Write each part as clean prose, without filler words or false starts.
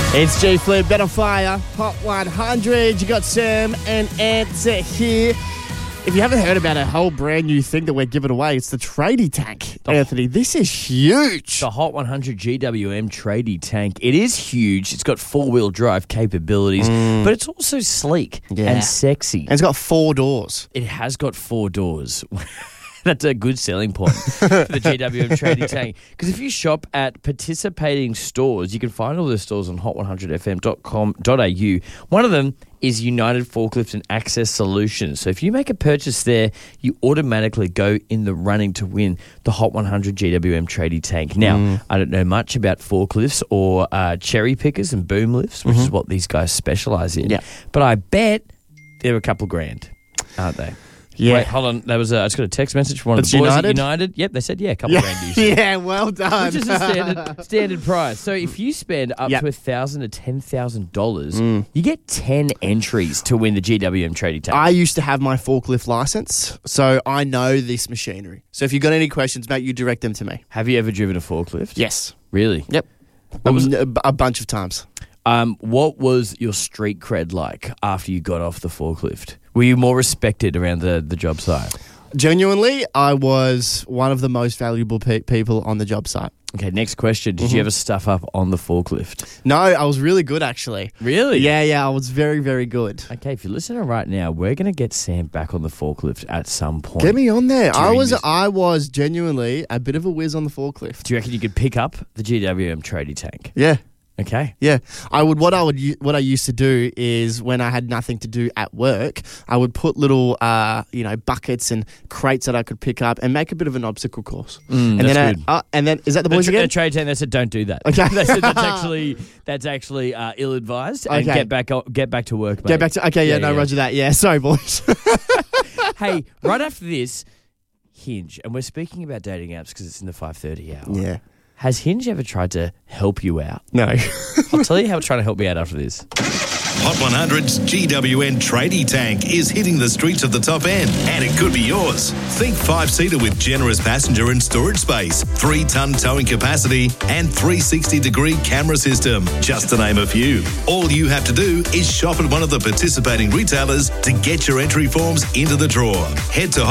It's G Flip, Better Fire, Hot 100. You got Sam and Answer here. If you haven't heard about a whole brand new thing that we're giving away, it's the tradie tank. Anthony, this is huge. The Hot 100 GWM tradie tank. It is huge. It's got four-wheel drive capabilities, but it's also sleek and sexy. And it's got 4 doors. It has got 4 doors. That's a good selling point for the GWM tradie tank. Because if you shop at participating stores, you can find all the stores on hot100fm.com.au. One of them is United Forklift and Access Solutions. So if you make a purchase there, you automatically go in the running to win the Hot 100 GWM tradie tank. Now, I don't know much about forklifts or cherry pickers and boom lifts, which is what these guys specialise in. Yeah. But I bet they're a couple grand, aren't they? Yeah. Wait, hold on. I just got a text message from one of the boys at United. Yep, they said, a couple grand usually. Yeah, well done. Which is a standard price. So if you spend up to $1,000 to $10,000, you get 10 entries to win the GWM tradie tank. I used to have my forklift license, so I know this machinery. So if you've got any questions, mate, you direct them to me. Have you ever driven a forklift? Yes. Really? Yep. A bunch of times. What was your street cred like after you got off the forklift? Were you more respected around the job site? Genuinely, I was one of the most valuable people on the job site. Okay, next question. Did you ever stuff up on the forklift? No, I was really good, actually. Really? Yeah, I was very, very good. Okay, if you're listening right now, we're going to get Sam back on the forklift at some point. Get me on there. I was genuinely a bit of a whiz on the forklift. Do you reckon you could pick up the GWM tradie tank? Yeah. Okay. Yeah. What I used to do is when I had nothing to do at work, I would put little buckets and crates that I could pick up and make a bit of an obstacle course. And then is that the boys again? The trade team, they said don't do that. Okay. They said that's actually ill advised. And get back to work, mate. Roger that. Yeah, sorry boys. Hey, right after this, Hinge, and we're speaking about dating apps because it's in the 5:30 hour. Yeah. Has Hinge ever tried to help you out? No. I'll tell you how it's trying to help me out after this. Hot 100's GWN tradie tank is hitting the streets of the top end, and it could be yours. Think 5-seater with generous passenger and storage space, 3-ton towing capacity, and 360-degree camera system, just to name a few. All you have to do is shop at one of the participating retailers to get your entry forms into the draw. Head to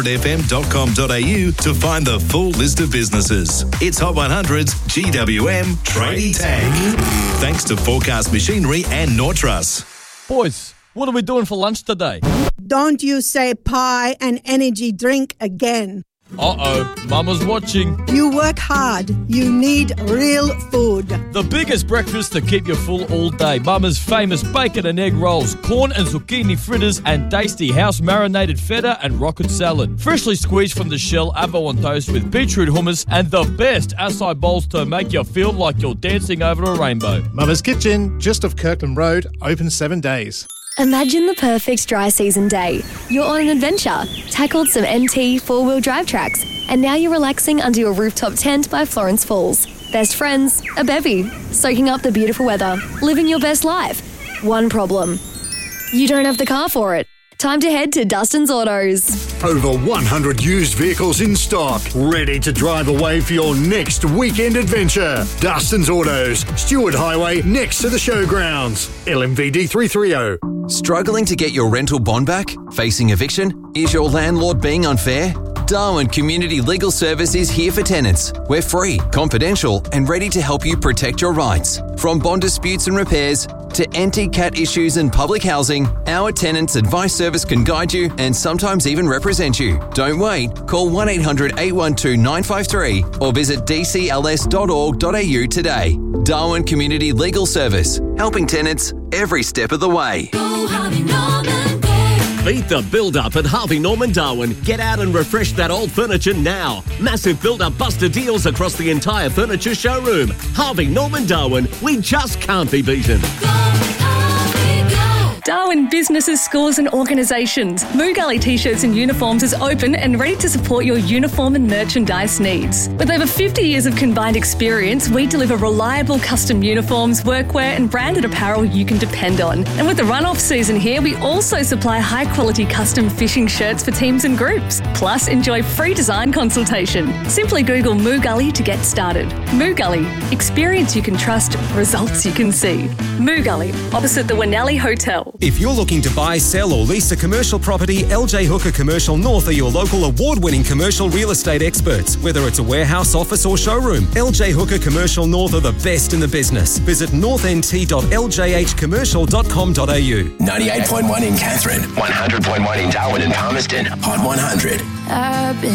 hot100fm.com.au to find the full list of businesses. It's Hot 100's GWM tradie tank. Thanks to Forecast Machinery and Nortrust. Boys, what are we doing for lunch today? Don't you say pie and energy drink again. Uh-oh, Mama's watching. You work hard. You need real food. The biggest breakfast to keep you full all day. Mama's famous bacon and egg rolls, corn and zucchini fritters, and tasty house-marinated feta and rocket salad. Freshly squeezed from the shell, avo on toast with beetroot hummus, and the best acai bowls to make you feel like you're dancing over a rainbow. Mama's Kitchen, just off Kirkland Road, open 7 days. Imagine the perfect dry season day. You're on an adventure, tackled some NT four-wheel drive tracks, and now you're relaxing under your rooftop tent by Florence Falls. Best friends, a bevy, soaking up the beautiful weather, living your best life. One problem. You don't have the car for it. Time to head to Dustin's Autos. Over 100 used vehicles in stock, ready to drive away for your next weekend adventure. Dustin's Autos, Stewart Highway, next to the showgrounds. LMVD 330. Struggling to get your rental bond back? Facing eviction? Is your landlord being unfair? Darwin Community Legal Service is here for tenants. We're free, confidential, and ready to help you protect your rights. From bond disputes and repairs to anti-cat issues and public housing, our tenants' advice service can guide you and sometimes even represent you. Don't wait. Call 1-800-812-953 or visit dcls.org.au today. Darwin Community Legal Service, helping tenants every step of the way. Beat the build-up at Harvey Norman Darwin. Get out and refresh that old furniture now. Massive build-up buster deals across the entire furniture showroom. Harvey Norman Darwin, we just can't be beaten. Darwin. Now in businesses, schools and organisations, Moo Gully T-shirts and uniforms is open and ready to support your uniform and merchandise needs. With over 50 years of combined experience, we deliver reliable custom uniforms, workwear and branded apparel you can depend on. And with the run-off season here, we also supply high-quality custom fishing shirts for teams and groups. Plus, enjoy free design consultation. Simply Google Moo Gully to get started. Moo Gully. Experience you can trust, results you can see. Moo Gully, opposite the Winnelli Hotel. If you're looking to buy, sell or lease a commercial property, LJ Hooker Commercial North are your local award-winning commercial real estate experts. Whether it's a warehouse, office or showroom, LJ Hooker Commercial North are the best in the business. Visit northnt.ljhcommercial.com.au. 98.1 in Catherine, 100.1 in Darwin and Palmerston, Hot 100.